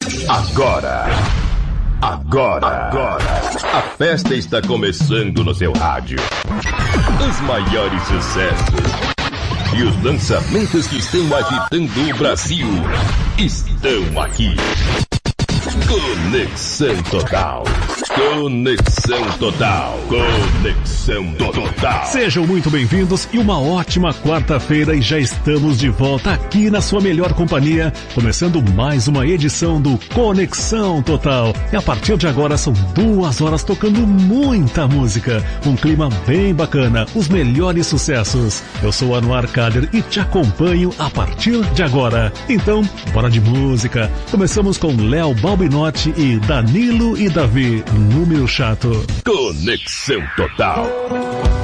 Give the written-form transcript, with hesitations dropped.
Agora, a festa está começando no seu rádio. Os maiores sucessos e os lançamentos que estão agitando o Brasil estão aqui. Conexão Total. Conexão Total. Conexão Total. Sejam muito bem-vindos e uma ótima quarta-feira, e já estamos de volta aqui na sua melhor companhia, começando mais uma edição do Conexão Total. E a partir de agora são 2 horas tocando muita música, um clima bem bacana, os melhores sucessos. Eu sou Anuar Kader e te acompanho a partir de agora. Então, bora de música. Começamos com Léo Balbinotti e Danilo e Davi, Número Chato. Conexão Total.